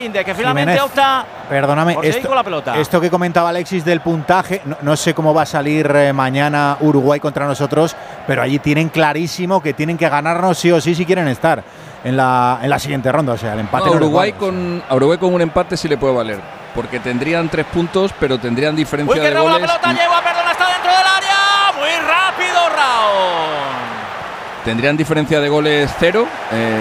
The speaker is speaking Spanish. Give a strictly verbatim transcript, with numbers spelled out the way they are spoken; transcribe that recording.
que finalmente Jiménez, opta perdóname, por seguir esto, con la pelota. esto que comentaba Alexis del puntaje, no, no sé cómo va a salir eh, mañana Uruguay contra nosotros, pero allí tienen clarísimo que tienen que ganarnos sí o sí si quieren estar en la, en la siguiente ronda. O sea, el empate. No, no Uruguay, les vale, con, o sea. a Uruguay con un empate sí le puede valer, porque tendrían tres puntos, pero tendrían diferencia Uy, que de roba goles. la pelota, llegó, perdona, está dentro del área. Muy rápido, Raúl. Tendrían diferencia de goles cero. Eh,